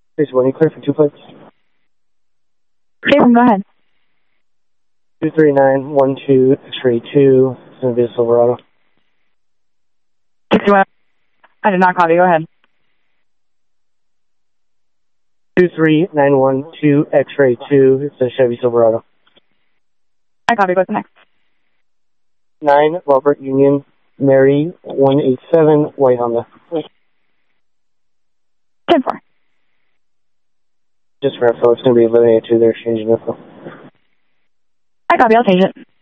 Jason, you clear for 2 plates? Jason, go ahead. 23912 X-ray 2, it's going to be a Silverado. 61. I did not copy. Go ahead. 23912 X-ray 2, it's a Chevy Silverado. I copy. What's next? 9 Robert Union Mary 187 White Honda. 10-4. Just for info, it's going to be eliminated 2. They're changing info. I copy. I'll change it.